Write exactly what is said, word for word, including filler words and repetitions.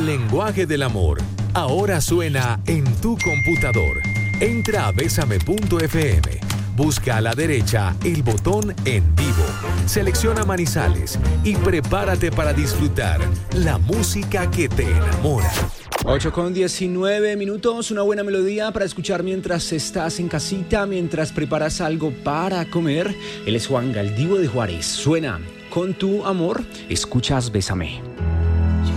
El lenguaje del amor ahora suena en tu computador. Entra a besame punto efe eme. Busca a la derecha el botón En Vivo. Selecciona Manizales y prepárate para disfrutar la música que te enamora. ocho con diecinueve minutos, una buena melodía para escuchar mientras estás en casita, mientras preparas algo para comer. Él es Juan Galdivo de Juárez. Suena Con tu amor, escuchas Bésame.